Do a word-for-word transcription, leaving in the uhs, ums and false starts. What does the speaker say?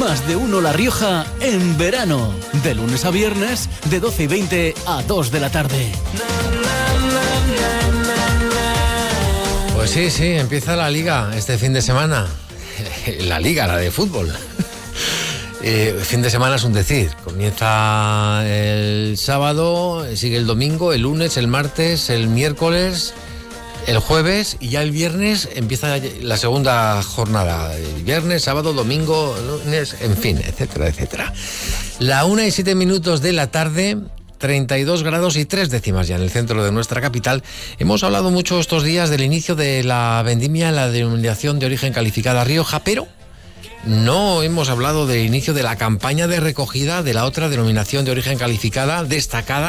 Más de uno La Rioja en verano. De lunes a viernes, de doce y veinte a dos de la tarde. Pues sí, sí, empieza la Liga este fin de semana. La Liga, la de fútbol. Eh, fin de semana es un decir. Comienza el sábado, sigue el domingo, el lunes, el martes, el miércoles, el jueves y ya el viernes empieza la segunda jornada. El viernes, sábado, domingo, lunes, en fin, etcétera, etcétera. La una y siete minutos de la tarde, treinta y dos grados y tres décimas ya en el centro de nuestra capital. Hemos hablado mucho estos días del inicio de la vendimia en la denominación de origen calificada Rioja, pero no hemos hablado del inicio de la campaña de recogida de la otra denominación de origen calificada destacada